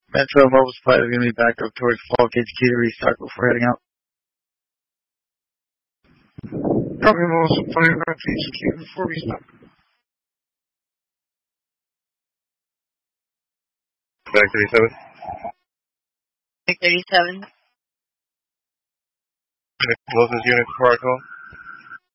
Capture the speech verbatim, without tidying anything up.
Metro Mobile Supply is going to be back up towards Fall Kids Key to restock before heading out. Copy Mobile Supply back to H Q before restock. Back thirty-seven. Back thirty-seven. Closest unit before I call.